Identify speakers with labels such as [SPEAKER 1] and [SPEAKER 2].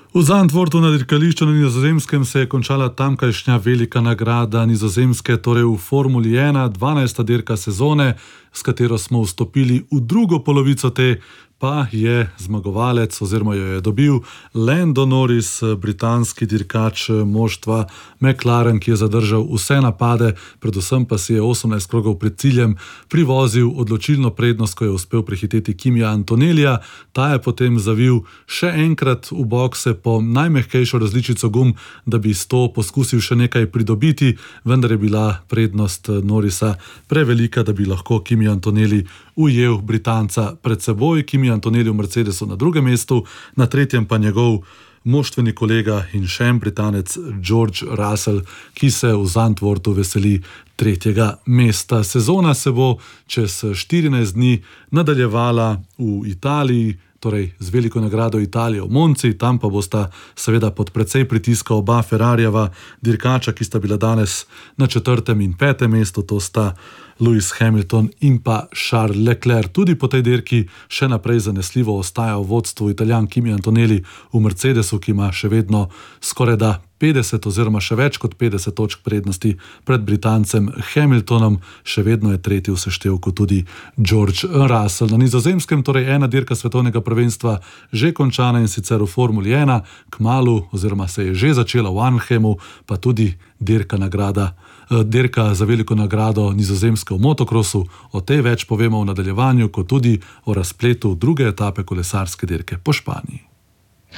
[SPEAKER 1] V Zandvoortu na dirkališču na Nizozemskem se je končala tamkajšnja velika nagrada Nizozemske, torej v Formuli 1, 12. dirka sezone, s katero smo vstopili v drugo polovico te, pa je zmagovalec oziroma jo je dobil Lando Norris, britanski dirkač moštva McLaren, ki je zadržal vse napade, predvsem pa si je 18 krogov pred ciljem privozil odločilno prednost, ko je uspel prehiteti Kimija Antonellija. Ta je potem zavil še enkrat v bokse po najmehkejšo različico gum, da bi s to poskusil še nekaj pridobiti, vendar je bila prednost Norrisa prevelika, da bi lahko Kimi Antonelli ujel Britanca pred seboj. Kimi Antonelli v Mercedesu na drugem mestu, na tretjem pa njegov moštveni kolega in še en Britanec George Russell, ki se v Zandvoortu veseli tretjega mesta. Sezona se bo čez 14 dni nadaljevala v Italiji, torej z veliko nagrado Italije v Monci, tam pa bosta seveda pod precej pritiska oba Ferrarijeva dirkača, ki sta bila danes na 4. in 5. mestu, to sta Lewis Hamilton in pa Charles Leclerc. Tudi po tej dirki še naprej zanesljivo ostaja v vodstvu Italijan Kimi Antonelli v Mercedesu, ki ima še vedno skorajda 50 oziroma še več kot 50 točk prednosti pred Britancem Hamiltonom, še vedno je tretji v seštevku tudi George Russell. Na Nizozemskem torej ena dirka svetovnega prvenstva že končana, in sicer v Formuli 1, kmalu oziroma se je že začela v Arnhemu, pa tudi dirka za veliko nagrado Nizozemske v motokrosu. O tej več povemo v nadaljevanju, kot tudi o razpletu druge etape kolesarske dirke po Španiji.